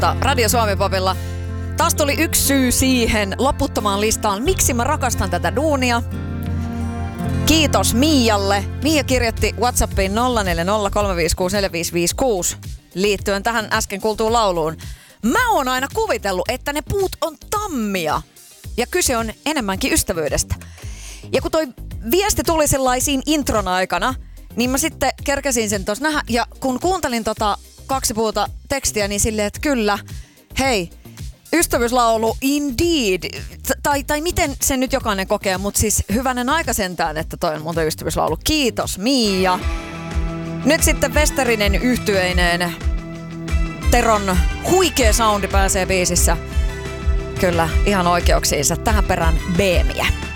kautta Radio Suomi-popilla. Taas tuli yksi syy siihen loputtomaan listaan, miksi mä rakastan tätä duunia. Kiitos Mialle. Mia kirjoitti WhatsAppiin 0403564556 liittyen tähän äsken kuultuun lauluun. Mä oon aina kuvitellut, että ne puut on tammia ja kyse on enemmänkin ystävyydestä. Ja kun toi viesti tuli sellaisiin intron aikana, niin mä sitten kerkäsin sen tuossa nähdä. Ja kun kuuntelin 2 puuta tekstiä, niin silleen, että kyllä, hei, ystävyyslaulu indeed. Tai miten sen nyt jokainen kokee, mutta siis hyvänen aika sentään, että toi on muuten ystävyyslaulu. Kiitos Mia. Nyt sitten Westerinen yhtyeineen. Teron huikea soundi pääsee biisissä. Kyllä, ihan oikeuksiinsa. Tähän perään Beemiä.